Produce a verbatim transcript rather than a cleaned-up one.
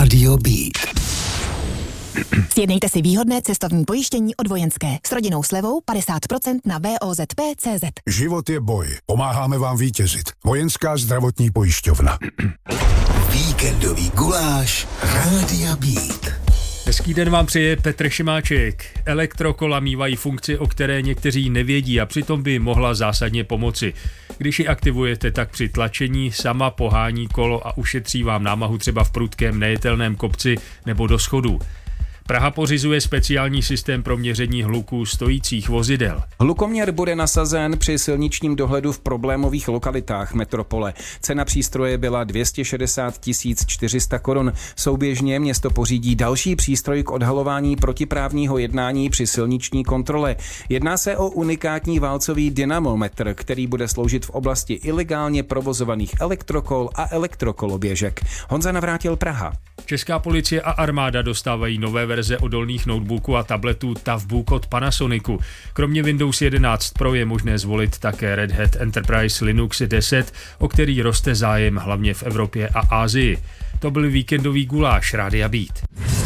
Rádio Beat. Sjednejte si výhodné cestovní pojištění od Vojenské s rodinnou slevou padesát procent na V O Z P tečka cé zet. Život je boj. Pomáháme vám vítězit. Vojenská zdravotní pojišťovna. Víkendový guláš Rádia Beat. Hezký den vám přeje Petr Šimáček. Elektrokola mívají funkci, o které někteří nevědí a přitom by mohla zásadně pomoci. Když ji aktivujete, tak při tlačení sama pohání kolo a ušetří vám námahu třeba v prudkém nejetelném kopci nebo do schodů. Praha pořizuje speciální systém pro měření hluku stojících vozidel. Hlukoměr bude nasazen při silničním dohledu v problémových lokalitách metropole. Cena přístroje byla dvě stě šedesát tisíc čtyři sta korun. Souběžně město pořídí další přístroj k odhalování protiprávního jednání při silniční kontrole. Jedná se o unikátní válcový dynamometr, který bude sloužit v oblasti ilegálně provozovaných elektrokol a elektrokoloběžek. Honza Navrátil, Praha. Česká policie a armáda dostávají nové verze odolných notebooků a tabletů Toughbook od Panasonicu. Kromě Windows jedenáct Pro je možné zvolit také Red Hat Enterprise Linux deset, o který roste zájem hlavně v Evropě a Asii. To byl víkendový guláš Rádia Beat.